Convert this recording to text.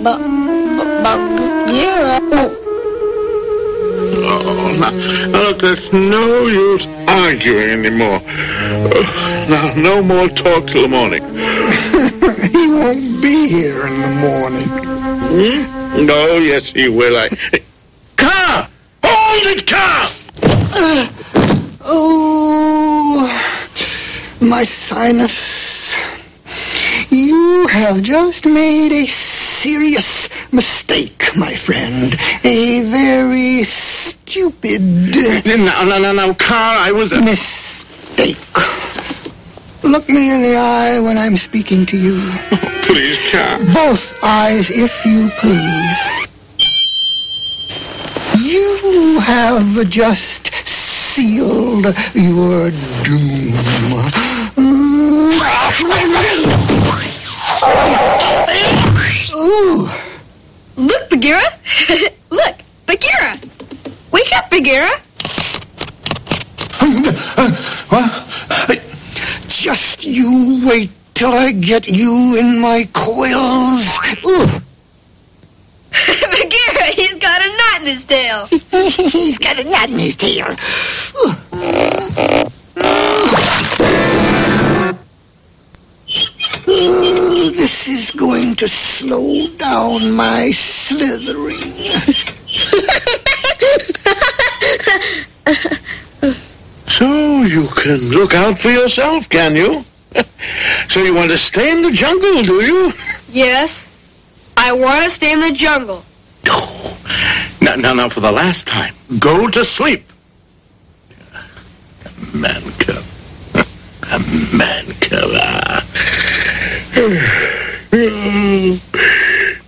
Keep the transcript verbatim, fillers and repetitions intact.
Bagheera. Oh, now, look, there's no use arguing anymore. Uh, now, no more talk till the morning. He won't be here in the morning. Hmm? No, yes, he will. I... Car! Hold it, car! Uh, oh, my sinus. You have just made a serious mistake, my friend. A very stupid... No, no, no, no, car, I was... A... Mistake. Look me in the eye when I'm speaking to you. Oh, please, car. Both eyes, if you please. You have just sealed your doom. Ooh. Look, Bagheera. Look, Bagheera. Wake up, Bagheera. Uh, what? Just you wait till I get you in my coils. Ooh. Bagheera, he's got a knot in his tail. He's got a knot in his tail. Uh, this is going to slow down my slithering. So you can look out for yourself, can you? So you want to stay in the jungle, do you? Yes, I want to stay in the jungle. Oh, now, now, now, for the last time, go to sleep. A man cub. A man cub. Ah.